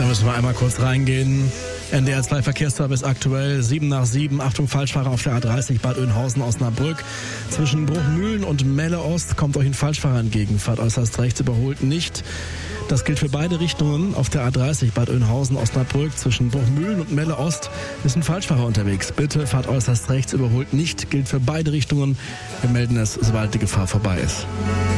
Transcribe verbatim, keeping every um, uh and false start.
müssen wir einmal kurz reingehen. N D R zwei Verkehrsservice aktuell, sieben nach sieben. Achtung, Falschfahrer auf der A dreißig Bad Oeynhausen Osnabrück. Zwischen Bruchmühlen und Melle Ost kommt euch ein Falschfahrer entgegen. Fahrt äußerst rechts, überholt nicht. Das gilt für beide Richtungen. Auf der A dreißig Bad Oeynhausen Osnabrück zwischen Bruchmühlen und Melle Ost ist ein Falschfahrer unterwegs. Bitte fahrt äußerst rechts, überholt nicht. Gilt für beide Richtungen. Wir melden es, sobald die Gefahr vorbei ist.